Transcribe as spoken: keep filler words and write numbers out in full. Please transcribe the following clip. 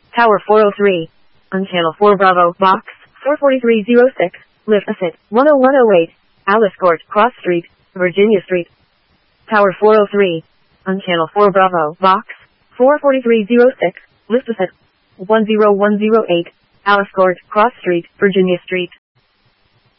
Tower four oh three. On Channel four Bravo, Box four forty-three oh six, lift Asset one oh one oh eight, Alice Court, Cross Street, Virginia Street. Tower four oh three. On Channel four Bravo, Box four forty-three oh six, lift Asset one oh one oh eight, Alice Court, Cross Street, Virginia Street.